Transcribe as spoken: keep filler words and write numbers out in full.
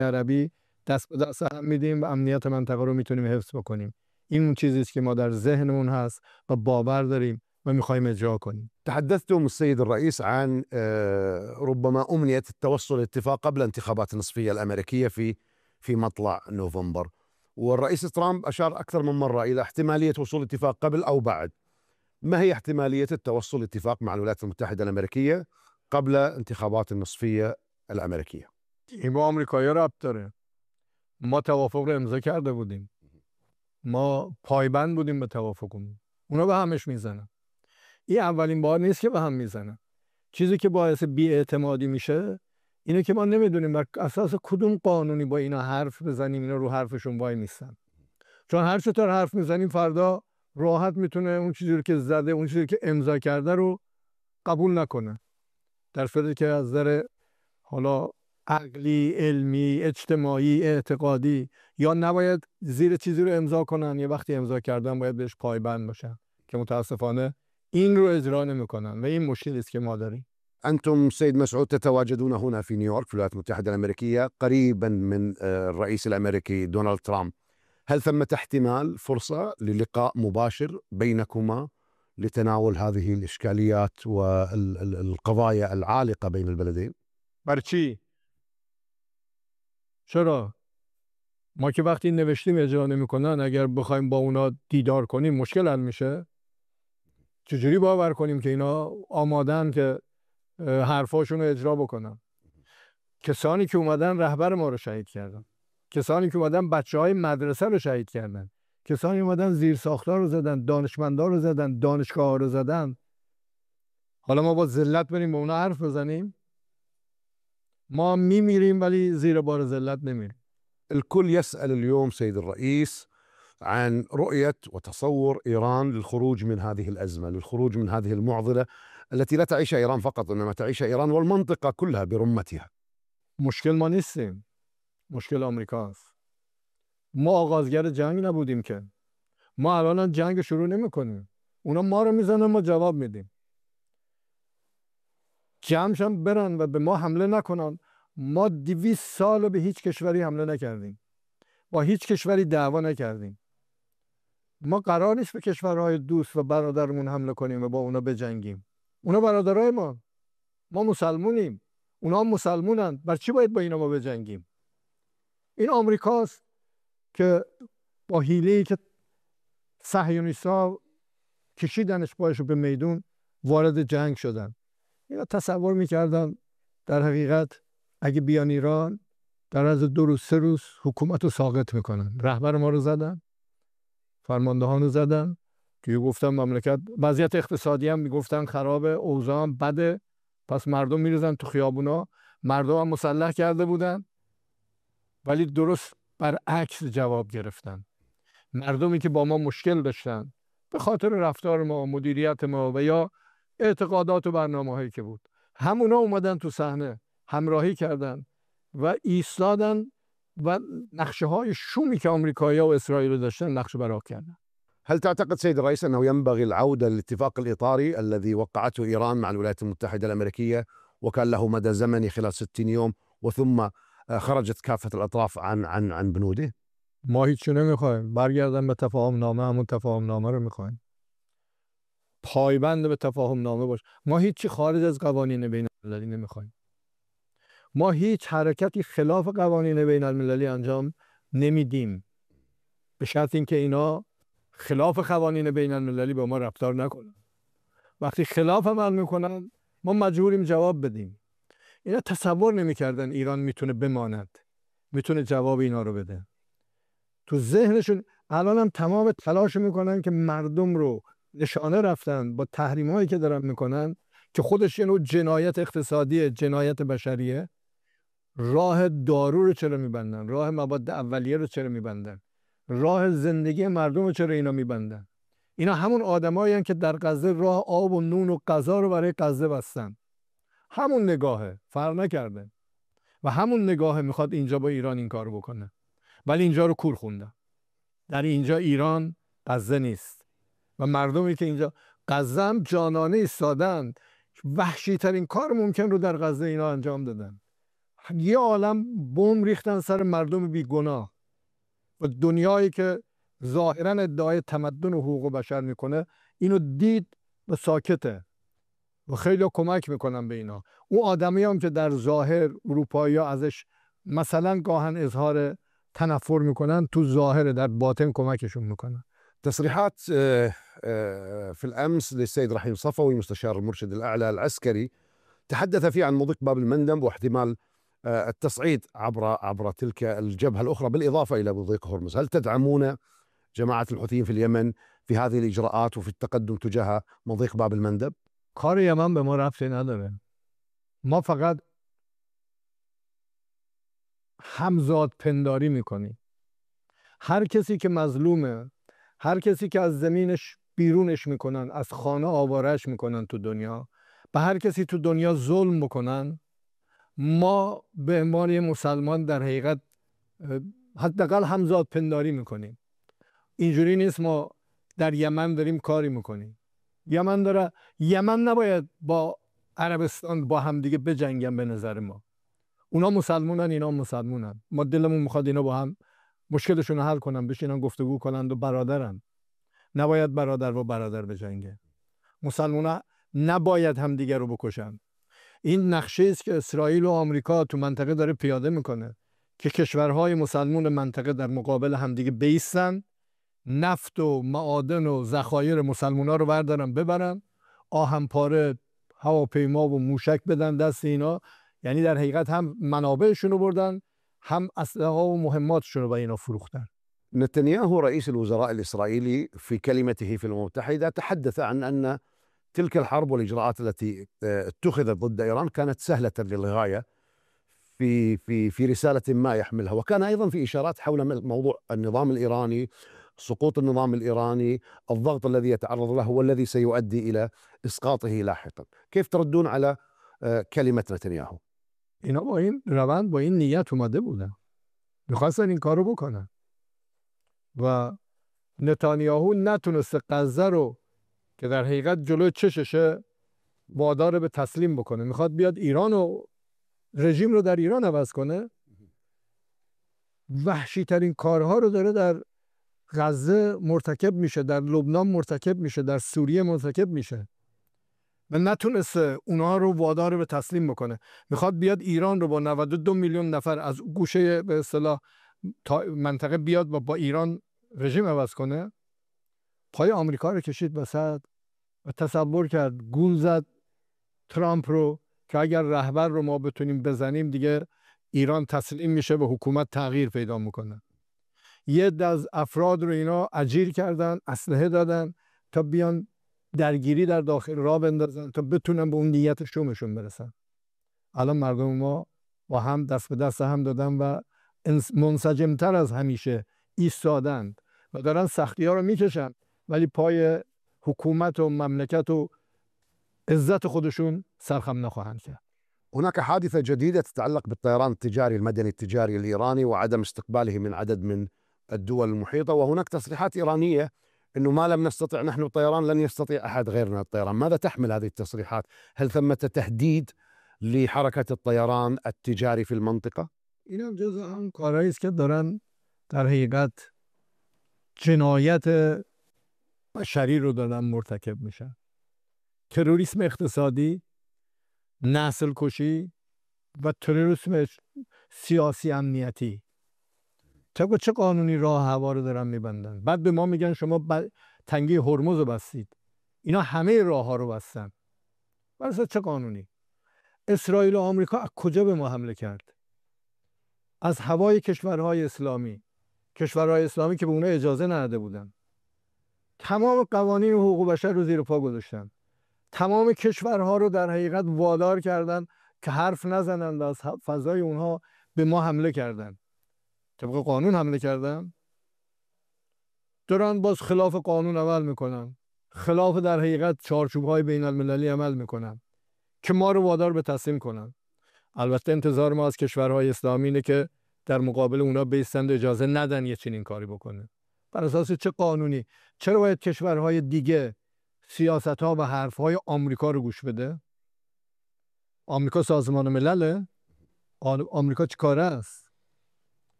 عربی دست به دست هم میدیم و امنیت منطقه رو میتونیم حفظ بکنیم. این اون چیزی است که ما در ذهنمون هست و باور داریم و میخوایم اجرا کنیم. تحدثتم السيد الرئيس عن ربما أمنية التوصل لاتفاق قبل انتخابات النصفية الأمريكية في في مطلع نوفمبر، والرئيس ترامب أشار أكثر من مرة إلى احتمالية وصول اتفاق قبل أو بعد. ما هي احتمالية التوصل لاتفاق مع الولايات المتحدة الأمريكية قبل انتخابات النصفية الأمريكية؟ این با آمریکایی‌ها ربط داره. ما توافق رو امضا کرده بودیم. ما پایبند بودیم به توافقمون. اونا به همش میزنن. این اولین بار نیست که به هم میزنن. چیزی که باعث بی‌اعتمادی میشه اینه که ما نمیدونیم بر اساس کدوم قانونی با اینا حرف بزنیم، اینا رو حرفشون وای میستن. چون هر چطور حرف میزنیم فردا راحت میتونه اون چیزی رو که زده، اون چیزی که امضا کرده رو قبول نکنه. در صورتی که از نظر حالا عقلی، علمی، اجتماعی، اعتقادی یا نباید زیر چیزی رو امضا کنن یا وقتی امضا کردن باید بهش پایبند باشن که متاسفانه این رو اجرا نمیکنن و این مشکلی است که ما داریم. أنتم سيد مسعود تتواجدون هنا في نيويورك في الولايات المتحدة الأمريكية قريبا من الرئيس الأمريكي دونالد ترامب، هل ثمة احتمال فرصة للقاء مباشر بينكما لتناول هذه الإشكاليات والقضايا العالقة بين البلدين؟ برچی؟ چرا؟ ما که وقتی نوشتیم اجرا نمیکنن، اگر بخوایم با اونا دیدار کنیم مشکل حل میشه؟ چجوری باور کنیم که اینا آمادن که حرفاشون رو اجرا بکنن؟ کسانی که اومدن رهبر ما رو شهید کردن، کسانی که اومدن بچه های مدرسه رو شهید کردن، کسانی اومدن زیر ساختار رو زدن، دانشمندا رو زدن، دانشگاه ها رو زدن. حالا ما با ذلت بریم با اونا حرف بزنیم؟ ما میمیریم ولی زیر بار ذلت نمیریم. الكل يسأل اليوم سيد الرئيس عن رؤية وتصور إيران للخروج من هذه الأزمة، للخروج من هذه المعضلة التي لا تعيشها إيران فقط، إنما تعيشها إيران والمنطقة كلها برمتها. مشکل ما نیستیم، مشکل آمریکاست. ما آغازگر جنگ نبودیم که. ما الان جنگ شروع نمی کنیم. اونا ما رو میزنن، ما جواب میدیم. جمعشم برن و به ما حمله نکنن. ما دویست سال به هیچ کشوری حمله نکردیم. با هیچ کشوری دعوا نکردیم. ما قرار نیست به کشورهای دوست و برادرمون حمله کنیم و با اونا بجنگیم. اونا برادرای ما. ما مسلمونیم. اونا هم مسلمونن. بر چی باید با اینا ما بجنگیم؟ این آمریکاست که با حیله‌ای که صهیونیست‌ها کشیدنش پایشو به میدون وارد جنگ شدن. اینا تصور میکردن در حقیقت اگه بیان ایران در از دو روز سه روز حکومت رو ساقط میکنن. رهبر ما رو زدن، فرماندهان رو زدن که گفتن مملکت وضعیت اقتصادی هم میگفتن خرابه، اوضاع هم بده، پس مردم میریزن تو خیابونا. مردم هم مسلح کرده بودن ولی درست برعکس جواب گرفتن. مردمی که با ما مشکل داشتن به خاطر رفتار ما، مدیریت ما و یا اعتقادات و برنامه‌هایی که بود، همونا اومدن تو صحنه، همراهی کردن و ایستادن و نقشه های شومی که آمریکایی‌ها و اسرائیل داشتن نقشه براق کردن. هل تعتقد سيد الرئيس أنه ينبغي العودة للاتفاق الإطاري الذي وقعته إيران مع الولايات المتحدة الأمريكية وكان له مدى زمني خلال ستين يوم وثم خرجت كافة الأطراف عن عن عن بنوده؟ ما هیچی نمیخوایم، برگردن به تفاهم نامه، همون تفاهم نامه رو میخوایم. پایبند به تفاهم نامه باش. ما هیچی خارج از قوانین بین المللی نمیخوایم. ما هیچ حرکتی خلاف قوانین بین المللی انجام نمیدیم، به شرط اینکه اینا خلاف قوانین بین المللی با ما رفتار نکنن. وقتی خلاف عمل میکنن ما مجبوریم جواب بدیم. اینا تصور نمیکردن ایران میتونه بماند، میتونه جواب اینا رو بده. تو ذهنشون الان هم تمام تلاش میکنن که مردم رو نشانه رفتن با تحریم هایی که دارن میکنن که خودش یه نوع جنایت اقتصادی، جنایت بشریه. راه دارو رو چرا میبندن؟ راه مواد اولیه رو چرا میبندن؟ راه زندگی مردم رو چرا اینا میبندن؟ اینا همون آدمایی هستن که در غزه راه آب و نون و غذا رو برای غزه بستن. همون نگاهه، فرق نکرده. و همون نگاهه میخواد اینجا با ایران این کارو بکنه. ولی اینجا رو کور خوندن. در اینجا ایران غزه نیست. و مردمی که اینجا غزه هم جانانه ایستادن، وحشی ترین کار ممکن رو در غزه اینا انجام دادن. یه عالم بم ریختن سر مردم بیگناه و دنیایی که ظاهرا ادعای تمدن و حقوق بشر میکنه اینو دید و ساکته و خیلی کمک میکنن به اینا. اون آدمی هم که در ظاهر اروپایی ها ازش مثلا گاهن اظهار تنفر میکنن، تو ظاهر در باطن کمکشون میکنن. تصريحات في الأمس للسيد رحيم صفوي مستشار المرشد الأعلى العسكري تحدث فيه عن مضيق باب المندب واحتمال التصعيد عبر عبر تلك الجبهة الأخرى بالإضافة إلى مضيق هرمز. هل تدعمون جماعة الحوثيين في اليمن في هذه الإجراءات وفي التقدم تجاه مضيق باب المندب؟ کار یمن به ما ربطی نداره. ما فقط همزاد پنداری میکنیم. هر کسی که مظلومه، هر کسی که از زمینش بیرونش میکنن، از خانه آوارش میکنن تو دنیا، به هر کسی تو دنیا ظلم میکنن، ما به عنوان مسلمان در حقیقت حداقل همزاد پنداری میکنیم. اینجوری نیست ما در یمن داریم کاری میکنیم. یمن داره، یمن نباید با عربستان با هم دیگه بجنگن. به نظر ما اونا مسلمونن، اینا مسلمونن. ما دلمون میخواد اینا با هم مشکلشون رو حل کنن، بشینن گفتگو کنن و برادرن. نباید برادر و برادر بجنگه. مسلمونا نباید هم دیگه رو بکشن. این نقشه است که اسرائیل و آمریکا تو منطقه داره پیاده میکنه که کشورهای مسلمون منطقه در مقابل همدیگه بیستن، نفت و معادن و ذخایر مسلمونا رو بردارن ببرن، آهن پاره، هواپیما و موشک بدن دست اینا. یعنی در حقیقت هم منابعشون رو بردن، هم اسلحه و مهماتشون رو به اینا فروختن. نتنياهو رئيس الوزراء الإسرائيلي في كلمته في الأمم المتحدة تحدث عن أن تلك الحرب والإجراءات التي اتخذت ضد إيران كانت سهلة للغاية في في في رسالة ما يحملها، وكان أيضا في إشارات حول موضوع النظام الإيراني، سقوط النظام الإيراني، الضغط الذي يتعرض له والذي سيؤدي إلى إسقاطه لاحقا. كيف تردون على كلمة نتنياهو؟ اینا با این روند با این نیت اومده بودن، میخواستن این کارو بکنن و نتانیاهو نتونسته غزه رو که در حقیقت جلوی چششه وادار به تسلیم بکنه. میخواد بیاد ایران و رژیم رو در ایران عوض کنه. وحشی ترین کارها رو داره در غزه مرتکب میشه، در لبنان مرتکب میشه، در سوریه مرتکب میشه و نتونسته اونها رو وادار به تسلیم بکنه. میخواد بیاد ایران رو با نود و دو میلیون نفر از گوشه به اصطلاح منطقه بیاد و با ایران رژیم عوض کنه. پای آمریکا رو کشید وسط و تصور کرد، گول زد ترامپ رو که اگر رهبر رو ما بتونیم بزنیم دیگه ایران تسلیم میشه و حکومت تغییر پیدا میکنه. یه عده از افراد رو اینا اجیر کردن، اسلحه دادن تا بیان درگیری در داخل راه بندازن تا بتونن به اون نیت شومشون برسن. الان مردم ما با هم دست به دست هم دادن و منسجمتر از همیشه ایستادند و دارن سختی ها رو میکشن، ولی پای حکومت و مملکت و عزت خودشون سرخم نخواهند کرد. هناك حادثة جديدة تتعلق بالطيران التجاري المدني التجاري الإيراني وعدم استقباله من عدد من الدول المحيطة، وهناك تصريحات إيرانية أنه ما لم نستطع نحن الطيران لن يستطيع أحد غيرنا الطيران. ماذا تحمل هذه التصريحات؟ هل ثمة تهديد لحركة الطيران التجاري في المنطقة؟ این هم جز هم کارهایی است که دارن در حقیقت جنایت بشری رو دارن مرتکب میشن. تروریسم اقتصادی، نسل کشی و تروریسم سیاسی امنیتی. طبق چه قانونی راه هوا رو دارن میبندن؟ بعد به ما میگن شما ب... تنگه هرمز رو بستید. اینا همه راه ها رو بستن. برای چه قانونی؟ اسرائیل و آمریکا از کجا به ما حمله کرد؟ از هوای کشورهای اسلامی. کشورهای اسلامی که به اونها اجازه نداده بودن. تمام قوانین حقوق بشر رو زیر پا گذاشتن. تمام کشورها رو در حقیقت وادار کردن که حرف نزنند، از فضای اونها به ما حمله کردن. طبق قانون حمله کردن. دارن باز خلاف قانون عمل میکنن. خلاف در حقیقت چارچوب‌های بین المللی عمل میکنن که ما رو وادار به تسلیم کنن. البته انتظار ما از کشورهای اسلامی اینه که در مقابل اونا بیستند و اجازه ندن یه چنین کاری بکنه. بر اساس چه قانونی؟ چرا باید کشورهای دیگه سیاست‌ها و حرف‌های آمریکا رو گوش بده؟ آمریکا سازمان ملله؟ آمریکا چی کاره است؟